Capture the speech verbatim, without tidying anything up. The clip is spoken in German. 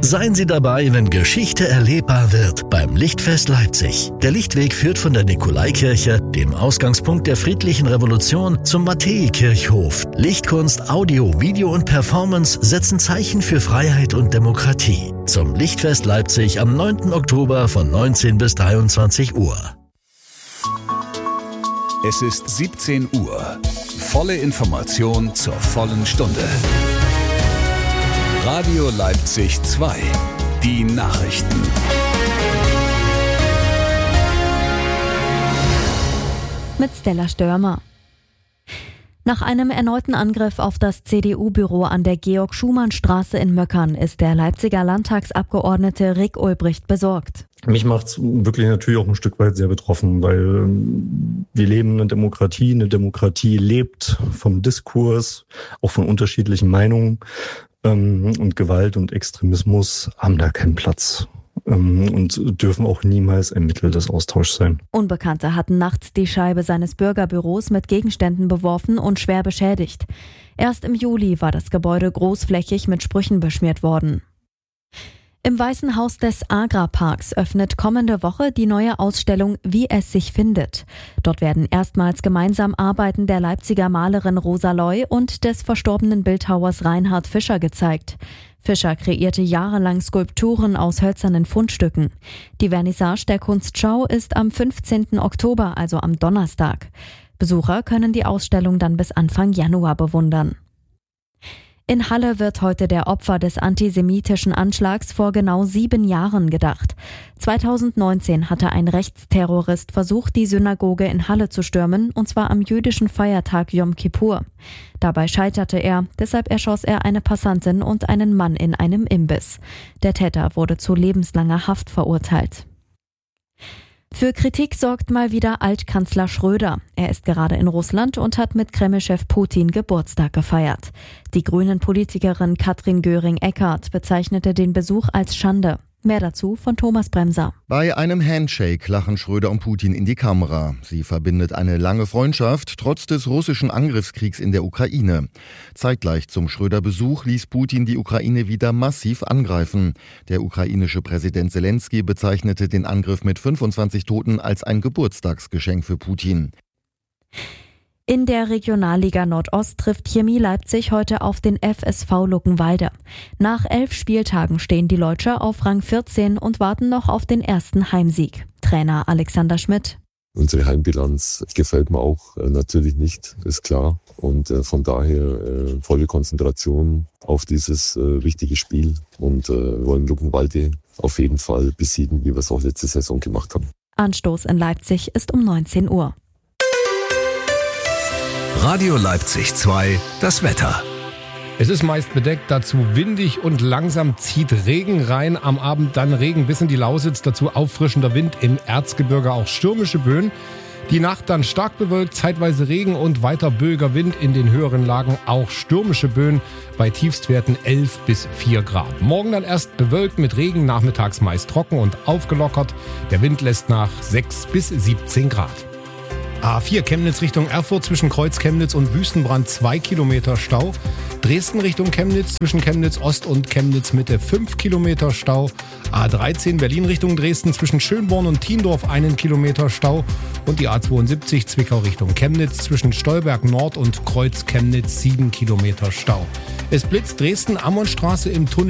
Seien Sie dabei, wenn Geschichte erlebbar wird beim Lichtfest Leipzig. Der Lichtweg führt von der Nikolaikirche, dem Ausgangspunkt der friedlichen Revolution, zum Matthäikirchhof. Lichtkunst, Audio, Video und Performance setzen Zeichen für Freiheit und Demokratie. Zum Lichtfest Leipzig am neunten Oktober von neunzehn bis dreiundzwanzig Uhr. Es ist siebzehn Uhr. Volle Information zur vollen Stunde. Radio Leipzig zwei. Die Nachrichten. Mit Stella Störmer. Nach einem erneuten Angriff auf das C D U-Büro an der Georg-Schumann-Straße in Möckern ist der Leipziger Landtagsabgeordnete Rick Ulbricht besorgt. Mich macht's wirklich natürlich auch ein Stück weit sehr betroffen, weil wir leben in einer Demokratie. Eine Demokratie lebt vom Diskurs, auch von unterschiedlichen Meinungen. Und Gewalt und Extremismus haben da keinen Platz und dürfen auch niemals ein Mittel des Austauschs sein. Unbekannte hatten nachts die Scheibe seines Bürgerbüros mit Gegenständen beworfen und schwer beschädigt. Erst im Juli war das Gebäude großflächig mit Sprüchen beschmiert worden. Im Weißen Haus des Agra-Parks öffnet kommende Woche die neue Ausstellung Wie es sich findet. Dort werden erstmals gemeinsam Arbeiten der Leipziger Malerin Rosa Loy und des verstorbenen Bildhauers Reinhard Fischer gezeigt. Fischer kreierte jahrelang Skulpturen aus hölzernen Fundstücken. Die Vernissage der Kunstschau ist am fünfzehnten Oktober, also am Donnerstag. Besucher können die Ausstellung dann bis Anfang Januar bewundern. In Halle wird heute der Opfer des antisemitischen Anschlags vor genau sieben Jahren gedacht. zweitausendneunzehn hatte ein Rechtsterrorist versucht, die Synagoge in Halle zu stürmen, und zwar am jüdischen Feiertag Yom Kippur. Dabei scheiterte er, deshalb erschoss er eine Passantin und einen Mann in einem Imbiss. Der Täter wurde zu lebenslanger Haft verurteilt. Für Kritik sorgt mal wieder Altkanzler Schröder. Er ist gerade in Russland und hat mit Kreml-Chef Putin Geburtstag gefeiert. Die Grünen-Politikerin Katrin Göring-Eckardt bezeichnete den Besuch als Schande. Mehr dazu von Thomas Bremser. Bei einem Handshake lachen Schröder und Putin in die Kamera. Sie verbindet eine lange Freundschaft, trotz des russischen Angriffskriegs in der Ukraine. Zeitgleich zum Schröder-Besuch ließ Putin die Ukraine wieder massiv angreifen. Der ukrainische Präsident Zelensky bezeichnete den Angriff mit fünfundzwanzig Toten als ein Geburtstagsgeschenk für Putin. In der Regionalliga Nordost trifft Chemie Leipzig heute auf den F S V Luckenwalde. Nach elf Spieltagen stehen die Leutscher auf Rang vierzehn und warten noch auf den ersten Heimsieg. Trainer Alexander Schmidt. Unsere Heimbilanz gefällt mir auch äh, natürlich nicht, ist klar. Und äh, von daher äh, volle Konzentration auf dieses äh, wichtige Spiel. Und äh, wollen Luckenwalde auf jeden Fall besiegen, wie wir es auch letzte Saison gemacht haben. Anstoß in Leipzig ist um neunzehn Uhr. Radio Leipzig zwei, das Wetter. Es ist meist bedeckt, dazu windig und langsam zieht Regen rein. Am Abend dann Regen bis in die Lausitz, dazu auffrischender Wind, im Erzgebirge auch stürmische Böen. Die Nacht dann stark bewölkt, zeitweise Regen und weiter böiger Wind, in den höheren Lagen auch stürmische Böen, bei Tiefstwerten elf bis vier Grad. Morgen dann erst bewölkt mit Regen, nachmittags meist trocken und aufgelockert. Der Wind lässt nach sechs bis siebzehn Grad. A vier Chemnitz Richtung Erfurt zwischen Kreuz Chemnitz und Wüstenbrand zwei Kilometer Stau. Dresden Richtung Chemnitz zwischen Chemnitz Ost und Chemnitz Mitte fünf Kilometer Stau. A dreizehn Berlin Richtung Dresden zwischen Schönborn und Thiendorf einen Kilometer Stau. Und die A zweiundsiebzig Zwickau Richtung Chemnitz zwischen Stolberg Nord und Kreuz Chemnitz sieben Kilometer Stau. Es blitzt Dresden-Ammonstraße im Tunnel